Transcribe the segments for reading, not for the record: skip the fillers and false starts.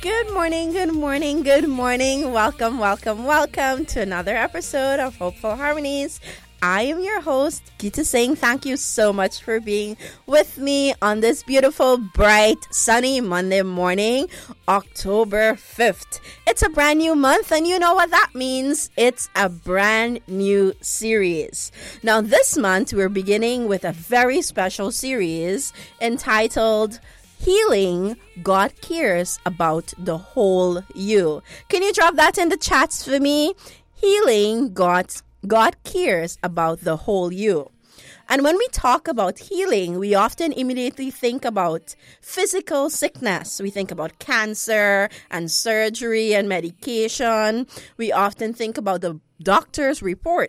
Good morning, good morning, good morning. Welcome, welcome, welcome to another episode of Hopeful Harmonies. I am your host, Geeta Singh. Thank you so much for being with me on this beautiful, bright, sunny Monday morning, October 5th. It's a brand new month, and you know what that means. It's a brand new series. Now, this month, we're beginning with a very special series entitled Healing, God Cares About the Whole You. Can you drop that in the chats for me? Healing, God cares about the whole you. And when we talk about healing, we often immediately think about physical sickness. We think about cancer and surgery and medication. We often think about the doctor's report.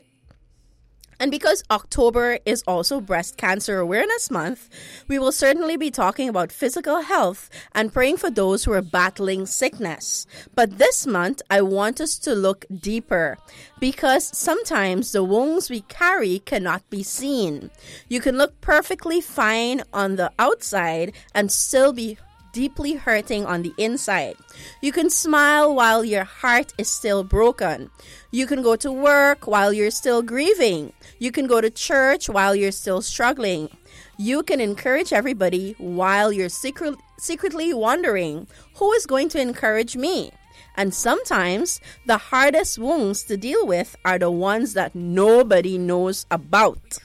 And because October is also Breast Cancer Awareness Month, we will certainly be talking about physical health and praying for those who are battling sickness. But this month, I want us to look deeper because sometimes the wounds we carry cannot be seen. You can look perfectly fine on the outside and still be deeply hurting on the inside. You can smile while your heart is still broken. You can go to work while you're still grieving. You can go to church while you're still struggling. You can encourage everybody while you're secretly wondering, who is going to encourage me? And sometimes the hardest wounds to deal with are the ones that nobody knows about.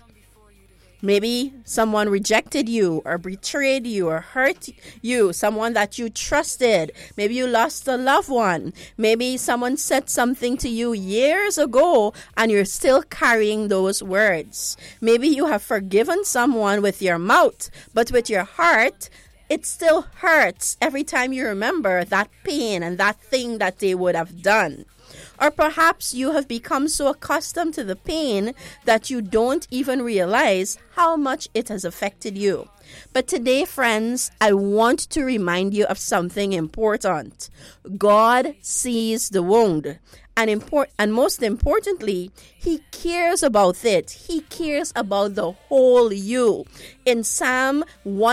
Maybe someone rejected you or betrayed you or hurt you, someone that you trusted. Maybe you lost a loved one. Maybe someone said something to you years ago and you're still carrying those words. Maybe you have forgiven someone with your mouth, but with your heart, it still hurts every time you remember that pain and that thing that they would have done. Or perhaps you have become so accustomed to the pain that you don't even realize how much it has affected you. But today, friends, I want to remind you of something important. God sees the wound. And most importantly, He cares about it. He cares about the whole you. In Psalm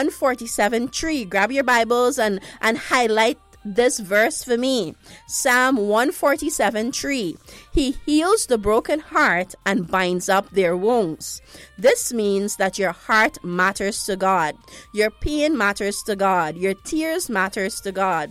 147:3, grab your Bibles and highlight this verse for me. Psalm 147:3. He heals the broken heart and binds up their wounds. This means that your heart matters to God. Your pain matters to God. Your tears matters to God.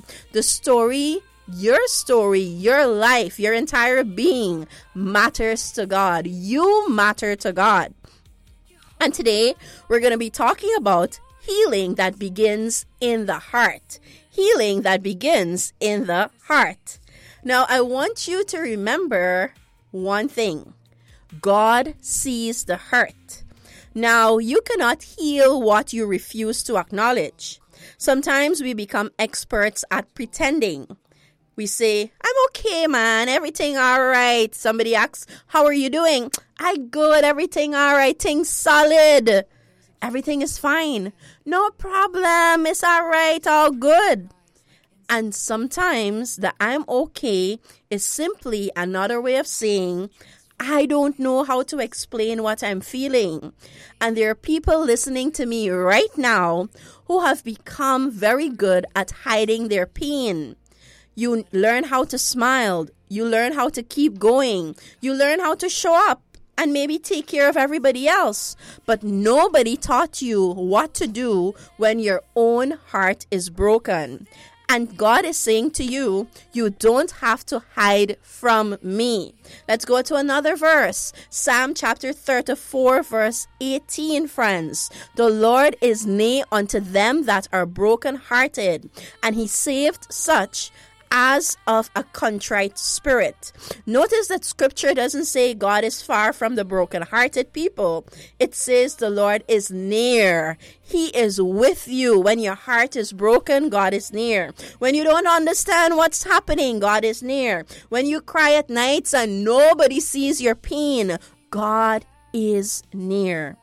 Your life, your entire being matters to God. You matter to God. And today we're going to be talking about healing that begins in the heart. Healing that begins in the heart. Now, I want you to remember one thing. God sees the hurt. Now, you cannot heal what you refuse to acknowledge. Sometimes we become experts at pretending. We say, I'm okay, man. Everything all right. Somebody asks, how are you doing? I good. Everything all right. Things solid. Everything is fine. No problem. It's all right. All good. And sometimes the I'm okay is simply another way of saying, I don't know how to explain what I'm feeling. And there are people listening to me right now who have become very good at hiding their pain. You learn how to smile. You learn how to keep going. You learn how to show up and maybe take care of everybody else. But nobody taught you what to do when your own heart is broken. And God is saying to you, you don't have to hide from me. Let's go to another verse. Psalm chapter 34, verse 18, friends. The Lord is nigh unto them that are brokenhearted, and He saved such as of a contrite spirit. Notice that scripture doesn't say God is far from the brokenhearted people. It says the Lord is near. He is with you. When your heart is broken, God is near. When you don't understand what's happening, God is near. When you cry at nights and nobody sees your pain, God is near.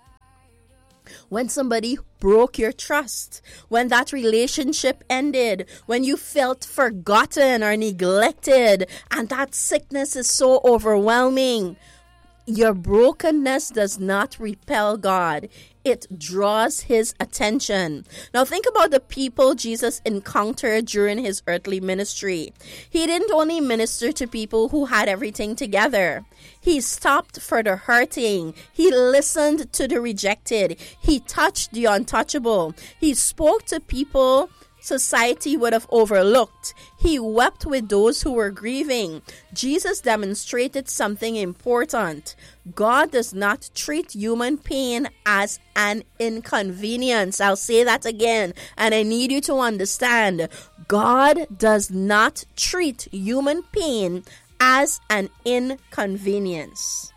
When somebody broke your trust, when that relationship ended, when you felt forgotten or neglected, and that sickness is so overwhelming, your brokenness does not repel God. it draws his attention. Now think about the people Jesus encountered during his earthly ministry. He didn't only minister to people who had everything together. He stopped for the hurting. He listened to the rejected. He touched the untouchable. He spoke to people society would have overlooked. He wept with those who were grieving. Jesus demonstrated something important. God does not treat human pain as an inconvenience. I'll say that again, and I need you to understand. God does not treat human pain as an inconvenience.